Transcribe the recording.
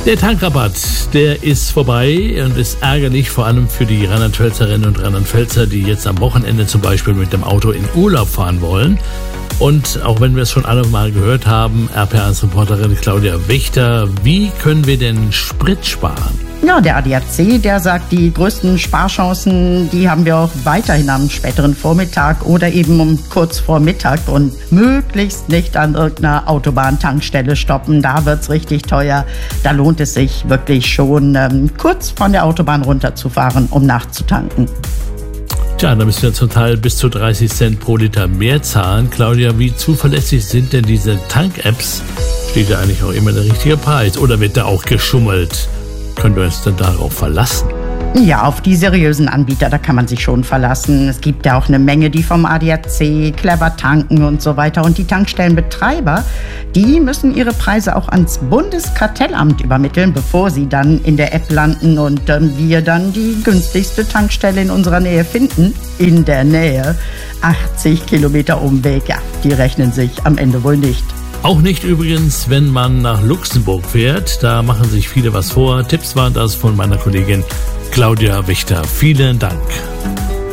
Der Tankrabatt, der ist vorbei und ist ärgerlich, vor allem für die Rheinland-Pfälzerinnen und Rheinland-Pfälzer, die jetzt am Wochenende zum Beispiel mit dem Auto in Urlaub fahren wollen. Und auch wenn wir es schon alle mal gehört haben, RPA1-Reporterin Claudia Wächter, wie können wir denn Sprit sparen? Ja, der ADAC, der sagt, die größten Sparchancen, die haben wir auch weiterhin am späteren Vormittag oder eben um kurz vor Mittag und möglichst nicht an irgendeiner Autobahntankstelle stoppen. Da wird's richtig teuer. Da lohnt es sich wirklich schon, kurz von der Autobahn runterzufahren, um nachzutanken. Tja, da müssen wir zum Teil bis zu 30 Cent pro Liter mehr zahlen. Claudia, wie zuverlässig sind denn diese Tank-Apps? Steht da eigentlich auch immer der richtige Preis oder wird da auch geschummelt? Können wir uns denn darauf verlassen? Ja, auf die seriösen Anbieter, da kann man sich schon verlassen. Es gibt ja auch eine Menge, die vom ADAC, Clever Tanken und so weiter. Und die Tankstellenbetreiber, die müssen ihre Preise auch ans Bundeskartellamt übermitteln, bevor sie dann in der App landen und wir dann die günstigste Tankstelle in unserer Nähe finden. In der Nähe. 80 Kilometer Umweg, ja, die rechnen sich am Ende wohl nicht. Auch nicht übrigens, wenn man nach Luxemburg fährt. Da machen sich viele was vor. Tipps waren das von meiner Kollegin Claudia Wächter. Vielen Dank.